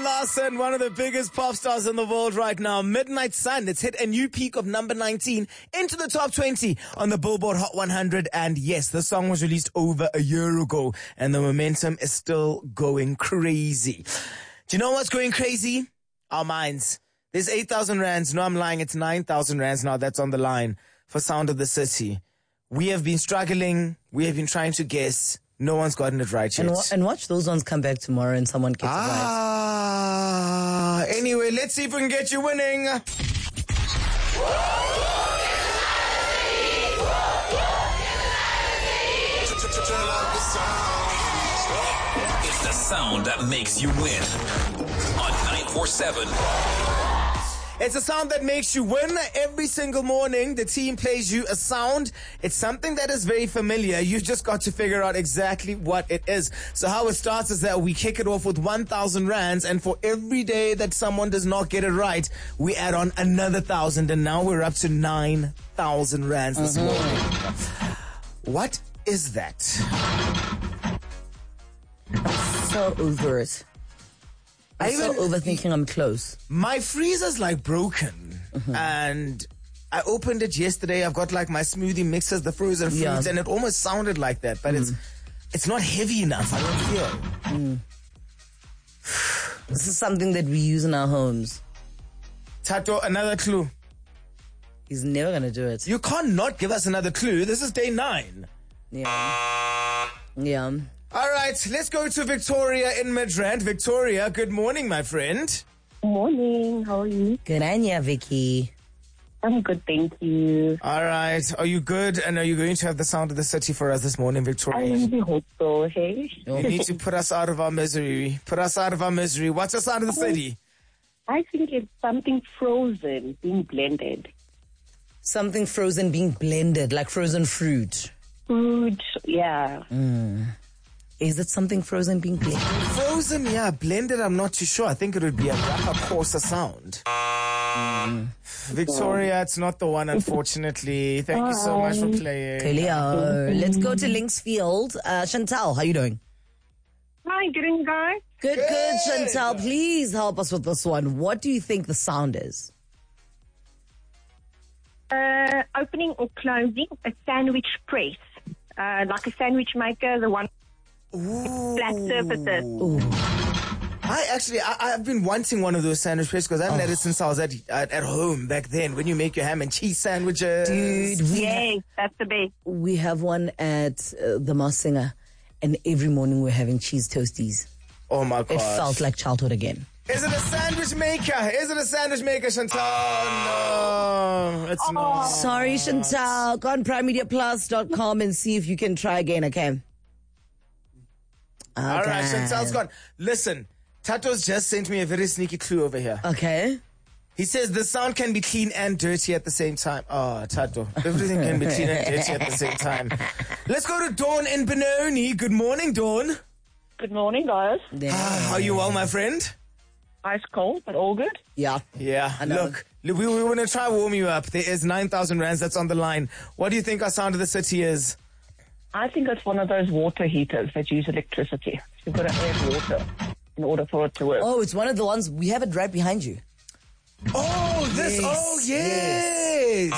Larson, one of the biggest pop stars in the world right now. Midnight Sun, it's hit a new peak of number 19 into the top 20 on the Billboard Hot 100. And yes, the song was released over a year ago and the momentum is still going crazy. Do you know what's going crazy? Our minds. There's 8,000 rands. No, I'm lying. It's 9,000 rands now that's on the line for Sound of the City. We have been struggling. We have been trying to guess. No one's gotten it right yet. And watch those ones come back tomorrow and someone gets it right. Anyway, let's see if we can get you winning. It's the sound that makes you win on 947. It's a sound that makes you win. Every single morning, the team plays you a sound. It's something that is very familiar. You've just got to figure out exactly what it is. So how it starts is that we kick it off with 1,000 rands, and for every day that someone does not get it right, we add on another 1,000, and now we're up to 9,000 rands this morning. What is that? I'm so over it. I'm so overthinking I'm close. My freezer's like broken. And I opened it yesterday. I've got like my smoothie mixers, the frozen fruits, and it almost sounded like that. But it's not heavy enough, I don't feel. This is something that we use in our homes. Tato, another clue. He's never going to do it. You can't not give us another clue. This is day 9. Yeah. All right, let's go to Victoria in Midrand. Victoria, good morning, my friend. Good morning. How are you? Good anya, Vicky. I'm good, thank you. All right, are you good? And are you going to have the sound of the city for us this morning, Victoria? I really hope so, hey? You need to put us out of our misery. Put us out of our misery. What's the sound of the city? I think it's something frozen being blended. Something frozen being blended, like frozen fruit. Food, yeah. Is it something frozen being blended? Frozen, yeah. Blended, I'm not too sure. I think it would be a rapper coarser sound. Victoria, it's not the one, unfortunately. Thank you so much for playing. Cleo. Let's go to Linksfield. Chantal, how you doing? Hi, good evening, guys. Good, Chantal. Please help us with this one. What do you think the sound is? Opening or closing a sandwich press. Like a sandwich maker, the one flat surfaces. Ooh. I've been wanting one of those sandwich presses because I haven't had it since I was at home back then when you make your ham and cheese sandwiches. Dude, yes, that's the best. We have one at the Massinger, and every morning we're having cheese toasties. Oh my God. It felt like childhood again. Is it a sandwich maker? Is it a sandwich maker, Chantal? No, it's not. Sorry, Chantal. Go on primemediaplus.com and see if you can try again, okay? All right, Chantal's gone. Listen, Tato's just sent me a very sneaky clue over here. Okay. He says the sound can be clean and dirty at the same time. Oh, Tato, everything can be clean and dirty at the same time. Let's go to Dawn in Benoni. Good morning, Dawn. Good morning, guys. Are you well, my friend? Ice cold, but all good. Yeah. Yeah. Look, we want to try warm you up. There is 9,000 rands that's on the line. What do you think our sound of the city is? I think it's one of those water heaters that use electricity. You've got to add water in order for it to work. Oh, it's one of the ones, we have it right behind you. Oh, this, yes.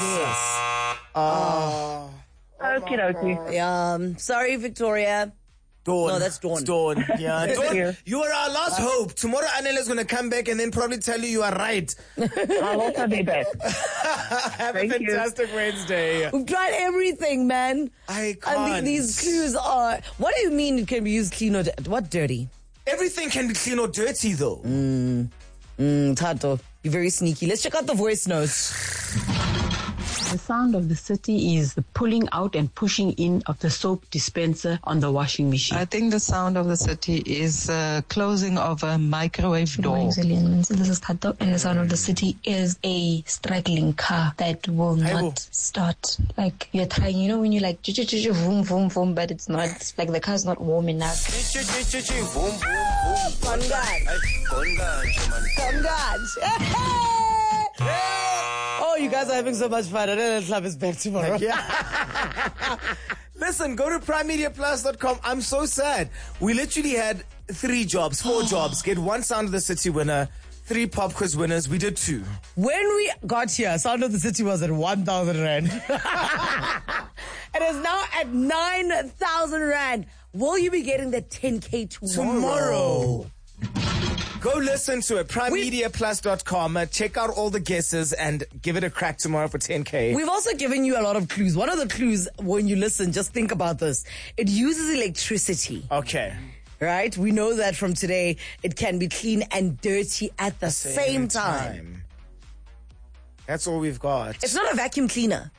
Okie dokie. Yeah. Sorry, Victoria. Dawn. No, that's Dawn. It's Dawn. Yeah, Dawn, you. you are our last hope. Tomorrow, Anela's going to come back and then probably tell you are right. I'll also be back. Have a fantastic Wednesday. We've tried everything, man. I can't. And these clues are... What do you mean it can be used clean or... What dirty? Everything can be clean or dirty, though. Tato, you're very sneaky. Let's check out the voice notes. The sound of the city is the pulling out and pushing in of the soap dispenser on the washing machine. I think the sound of the city is closing of a microwave door. This is Tato, and the sound of the city is a struggling car that will not start. Like you're trying, you know, when you like vroom vroom vroom, but it's not, like the car's not warm enough. Oh, you guys are having so much fun. Let's love is back tomorrow. Listen, go to primemediaplus.com. I'm so sad. We literally had 3 jobs, 4 jobs, get 1 Sound of the City winner, 3 pop quiz winners. We did 2. When we got here, Sound of the City was at 1,000 Rand. It is now at 9,000 Rand. Will you be getting the 10K tomorrow? Go listen to it. PrimeMediaPlus.com. Check out all the guesses and give it a crack tomorrow for 10K. We've also given you a lot of clues. One of the clues, when you listen, just think about this. It uses electricity. Okay. Right? We know that from today, it can be clean and dirty at the same time. That's all we've got. It's not a vacuum cleaner.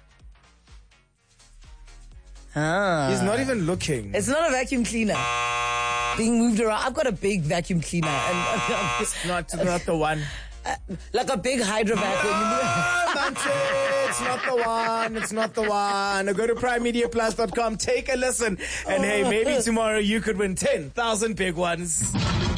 He's not even looking. It's not a vacuum cleaner. Being moved around. I've got a big vacuum cleaner. And It's not the one. like a big hydro vacuum. It's not the one. It's not the one. Go to PrimeMediaPlus.com. Take a listen. And hey, maybe tomorrow you could win 10,000 big ones.